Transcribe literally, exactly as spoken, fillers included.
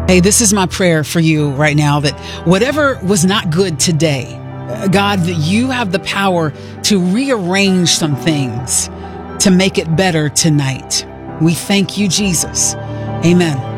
Hey, this is my prayer for you right now, that whatever was not good today, God, that you have the power to rearrange some things to make it better tonight. We thank you, Jesus. Amen.